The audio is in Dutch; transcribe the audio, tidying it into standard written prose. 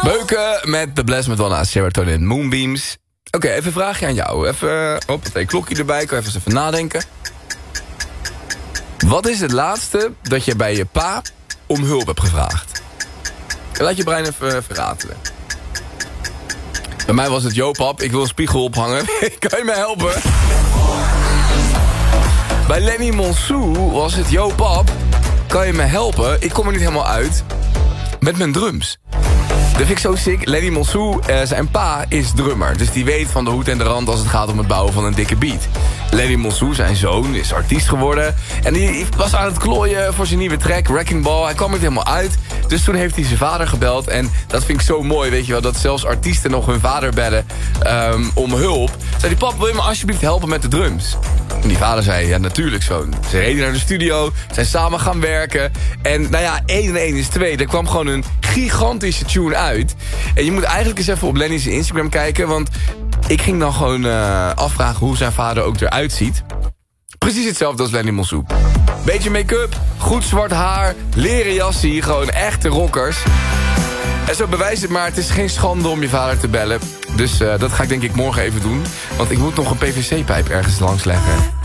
Beuken met The Blast Madonna, Serotonin, Moonbeams. Oké, even een vraagje aan jou. Even op het klokje erbij, kan even eens even nadenken. Wat is het laatste dat je bij je pa om hulp hebt gevraagd? Laat je brein even ratelen. Bij mij was het, yo pap, ik wil een spiegel ophangen. Kan je me helpen? Bij Lenny Monsou was het, yo pap, kan je me helpen? Ik kom er niet helemaal uit met mijn drums. Dat vind ik zo sick. Lenny Monsou, zijn pa, is drummer. Dus die weet van de hoed en de rand als het gaat om het bouwen van een dikke beat. Lenny Monsou, zijn zoon, is artiest geworden. En die was aan het klooien voor zijn nieuwe track, Wrecking Ball. Hij kwam er niet helemaal uit. Dus toen heeft hij zijn vader gebeld. En dat vind ik zo mooi, weet je wel. Dat zelfs artiesten nog hun vader bellen om hulp. Zei die, pap, wil je me alsjeblieft helpen met de drums? En die vader zei, ja natuurlijk zoon. Ze reden naar de studio, zijn samen gaan werken. En nou ja, 1 en 1 is 2. Er kwam gewoon een gigantische tune uit. En je moet eigenlijk eens even op Lenny's Instagram kijken. Want ik ging dan gewoon afvragen hoe zijn vader ook eruit ziet. Precies hetzelfde als Lenny Monsou. Beetje make-up, goed zwart haar, leren jassie, gewoon echte rockers. En zo bewijst het maar, het is geen schande om je vader te bellen. Dus dat ga ik denk ik morgen even doen. Want ik moet nog een PVC-pijp ergens langs leggen.